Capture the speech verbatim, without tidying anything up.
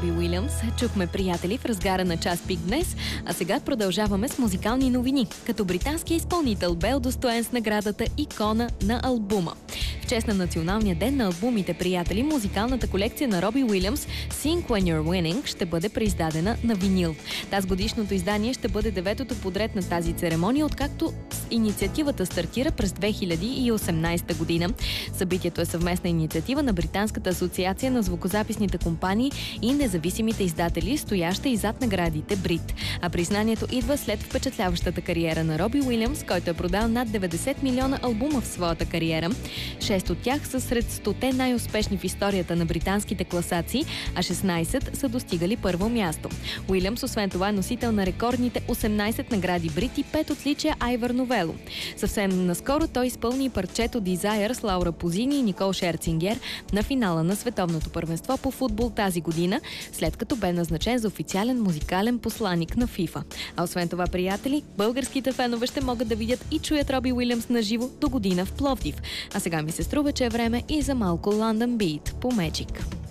Роби Уилямс. Чухме приятели в разгара на час пик днес, а сега продължаваме с музикални новини. Като британски изпълнител бе удостоен с наградата Икона на албума. В чест на Националния ден на албумите, приятели, музикалната колекция на Роби Уилямс Sing When You're Winning ще бъде преиздадена на винил. Тази годишното издание ще бъде деветото подред на тази церемония, откакто инициативата стартира през две хиляди и осемнадесета година. Събитието е съвместна инициатива на Британската асоциация на звукозаписните компании и независимите издатели, стояща и зад наградите Брит. А признанието идва след впечатляващата кариера на Роби Уилямс, който е продал над деветдесет милиона албума в своята кариера. Шест от тях са сред стоте най-успешни в историята на британските класации, а шестнадесет са достигали първо място. Уилямс, освен това, е носител на рекордните осемнадесет награди Брит и пет отличия Айвър Новело. Съвсем наскоро той изпълни парчето Desire с Лаура Позини и Никол Шерцингер на финала на Световното първенство по футбол тази година, след като бе назначен за официален музикален посланик на FIFA. А освен това, приятели, българските фенове ще могат да видят и чуят Роби Уилямс на живо до година в Пловдив. А сега ми се струва, че е време и за малко London Beat по Magic.